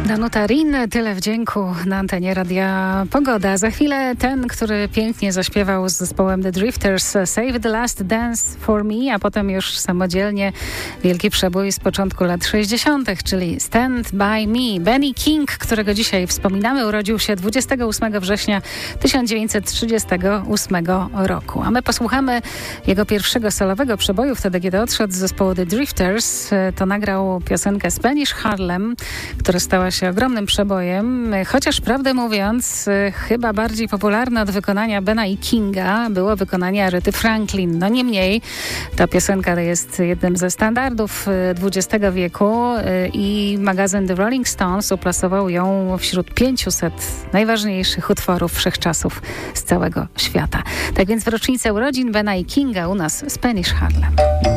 Danuta Rin, tyle wdzięku na antenie Radia Pogoda. Za chwilę ten, który pięknie zaśpiewał z zespołem The Drifters Save the Last Dance for Me, a potem już samodzielnie wielki przebój z początku lat 60., czyli Stand By Me. Benny King, którego dzisiaj wspominamy, urodził się 28 września 1938 roku. A my posłuchamy jego pierwszego solowego przeboju, wtedy kiedy odszedł z zespołu The Drifters. To nagrał piosenkę Spanish Harlem, która stała się ogromnym przebojem, chociaż prawdę mówiąc chyba bardziej popularne od wykonania Bena i Kinga było wykonanie Arethy Franklin. No niemniej ta piosenka jest jednym ze standardów XX wieku i magazyn The Rolling Stones uplasował ją wśród 500 najważniejszych utworów wszechczasów z całego świata. Tak więc w rocznicę urodzin Bena i Kinga u nas Spanish Harlem.